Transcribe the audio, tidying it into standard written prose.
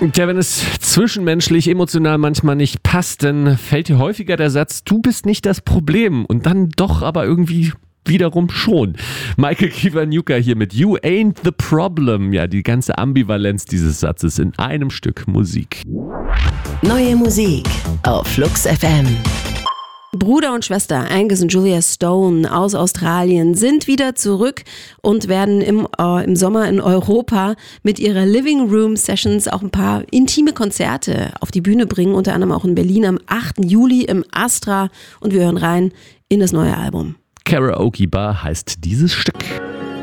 Ja, wenn es zwischenmenschlich, emotional manchmal nicht passt, dann fällt dir häufiger der Satz, du bist nicht das Problem. Und dann doch aber irgendwie wiederum schon. Michael Kiwanuka hier mit You Ain't the Problem. Ja, die ganze Ambivalenz dieses Satzes in einem Stück Musik. Neue Musik auf Flux FM. Bruder und Schwester Angus und Julia Stone aus Australien sind wieder zurück und werden im Sommer in Europa mit ihrer Living Room Sessions auch ein paar intime Konzerte auf die Bühne bringen, unter anderem auch in Berlin am 8. Juli im Astra, und wir hören rein in das neue Album. Karaoke Bar heißt dieses Stück.